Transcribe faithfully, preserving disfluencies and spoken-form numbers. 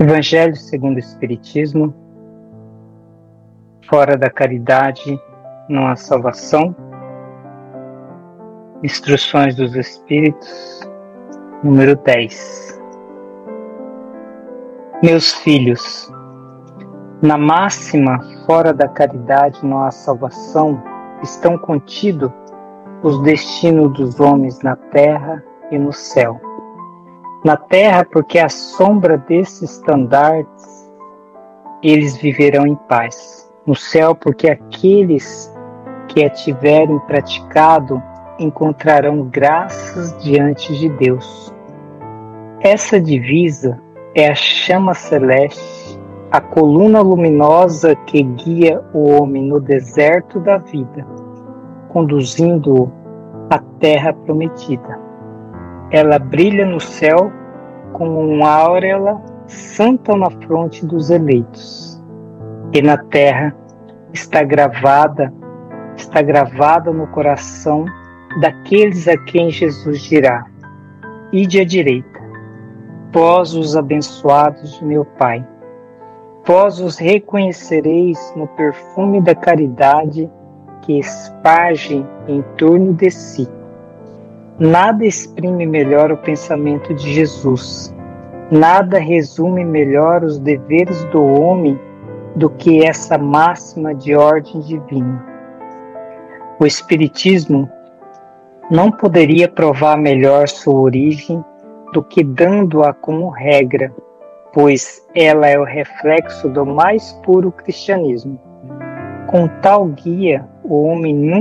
Evangelho segundo o Espiritismo. Fora da caridade não há salvação. Instruções dos Espíritos, número dez. Meus filhos, na máxima fora da caridade não há salvação, estão contidos os destinos dos homens na terra e no céu. Na terra, porque à sombra desses estandartes eles viverão em paz. No céu, porque aqueles que a tiverem praticado encontrarão graças diante de Deus. Essa divisa é a chama celeste, a coluna luminosa que guia o homem no deserto da vida, conduzindo-o à terra prometida. Ela brilha no céu como uma auréola santa na fronte dos eleitos. E na terra está gravada, está gravada no coração daqueles a quem Jesus dirá: Ide à direita, vós os abençoados de meu Pai. Vós os reconhecereis no perfume da caridade que esparge em torno de si. Nada exprime melhor o pensamento de Jesus, nada resume melhor os deveres do homem do que essa máxima de ordem divina. O Espiritismo não poderia provar melhor sua origem do que dando-a como regra, pois ela é o reflexo do mais puro cristianismo. Com tal guia, o homem nunca